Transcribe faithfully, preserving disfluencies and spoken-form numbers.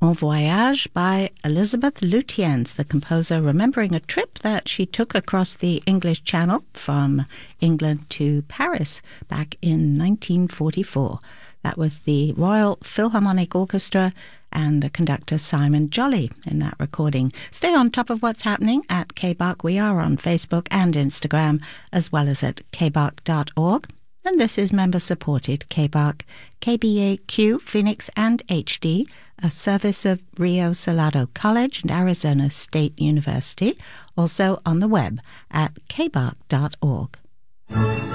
En Voyage by Elizabeth Lutyens, the composer, remembering a trip that she took across the English Channel from England to Paris back in nineteen forty-four. That was the Royal Philharmonic Orchestra and the conductor Simon Jolly in that recording. Stay on top of what's happening at K B A R C. We are on Facebook and Instagram, as well as at k b a r c dot org. And this is member-supported K B A R C, K B A Q, Phoenix and H D, a service of Rio Salado College and Arizona State University, also on the web at k b a r c dot org.